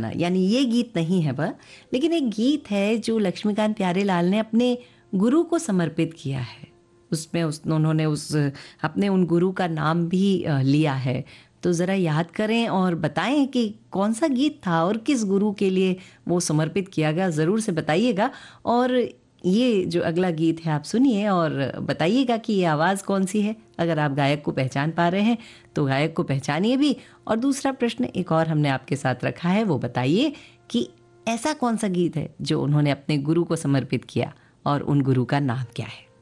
अपना, यानी ये गीत नहीं है वह, लेकिन एक गीत है जो लक्ष्मीकांत प्यारेलाल ने अपने गुरु को समर्पित किया है। उसमें उन्होंने अपने उन गुरु का नाम भी लिया है। तो ज़रा याद करें और बताएं कि कौन सा गीत था और किस गुरु के लिए वो समर्पित किया गया, ज़रूर से बताइएगा। और ये जो अगला गीत है आप सुनिए और बताइएगा कि ये आवाज़ कौन सी है। अगर आप गायक को पहचान पा रहे हैं तो गायक को पहचानिए भी। और दूसरा प्रश्न एक और हमने आपके साथ रखा है, वो बताइए कि ऐसा कौन सा गीत है जो उन्होंने अपने गुरु को समर्पित किया और उन गुरु का नाम क्या है।